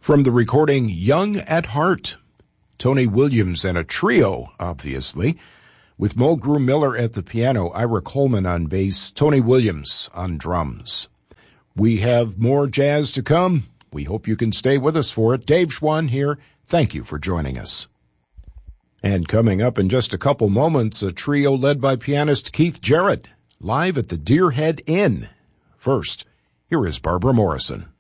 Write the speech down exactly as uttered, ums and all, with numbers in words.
From the recording Young at Heart, Tony Williams and a trio, obviously, with Mulgrew Miller at the piano, Ira Coleman on bass, Tony Williams on drums. We have more jazz to come. We hope you can stay with us for it. Dave Schwann here. Thank you for joining us. And coming up in just a couple moments, a trio led by pianist Keith Jarrett, live at the Deerhead Inn. First, here is Barbara Morrison.